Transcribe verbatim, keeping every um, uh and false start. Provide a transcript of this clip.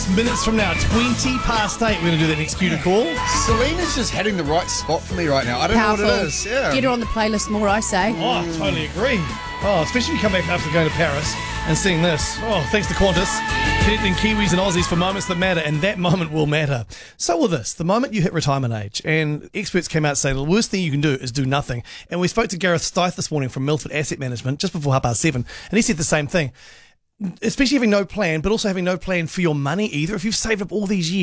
minutes from now, twenty past eight, we're going to do that next cue to call. Selena's just hitting the right spot for me right now. I don't Powerful. know what it is. Yeah. Get her on the playlist more, I say. Oh, I totally agree. Oh, especially when you come back after going to Paris and seeing this. Oh, thanks to Qantas. Connecting Kiwis and Aussies for moments that matter, and that moment will matter. So will this. The moment you hit retirement age, and experts came out saying the worst thing you can do is do nothing. And we spoke to Gareth Stith this morning from Milford Asset Management, just before half past seven, and he said the same thing. Especially having no plan, but also having no plan for your money either. If you've saved up all these years,